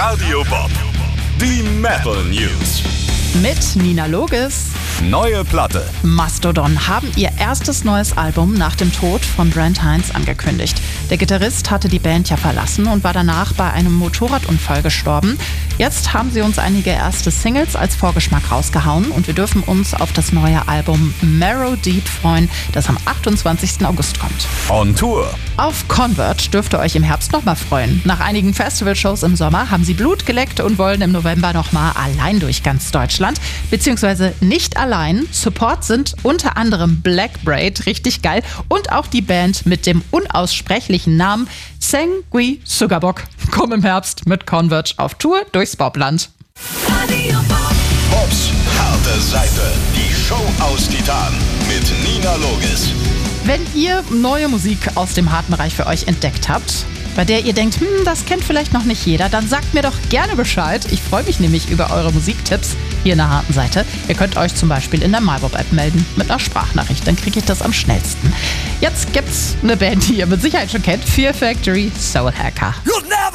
Radio Bob. Die Metal News. Mit Nina Loges. Neue Platte. Mastodon haben ihr erstes neues Album nach dem Tod von Brent Hinds angekündigt. Der Gitarrist hatte die Band ja verlassen und war danach bei einem Motorradunfall gestorben. Jetzt haben sie uns einige erste Singles als Vorgeschmack rausgehauen und wir dürfen uns auf das neue Album Marrow Deep freuen, das am 28. August kommt. On Tour. Auf Converge dürft ihr euch im Herbst nochmal freuen. Nach einigen Festivalshows im Sommer haben sie Blut geleckt und wollen im November nochmal allein durch ganz Deutschland. Beziehungsweise nicht allein. Support sind unter anderem Black Braid, richtig geil. Und auch die Band mit dem unaussprechlichen Namen Sengui Sugabok. Komm im Herbst mit Converge auf Tour durchs Bobland. Bobs harte Seite. Die Show aus Titan mit Nina Loges. Wenn ihr neue Musik aus dem harten Bereich für euch entdeckt habt, bei der ihr denkt, das kennt vielleicht noch nicht jeder, dann sagt mir doch gerne Bescheid. Ich freue mich nämlich über eure Musiktipps hier in der harten Seite. Ihr könnt euch zum Beispiel in der MyBob-App melden mit einer Sprachnachricht, dann kriege ich das am schnellsten. Jetzt gibt's eine Band, die ihr mit Sicherheit schon kennt, Fear Factory Soul Hacker.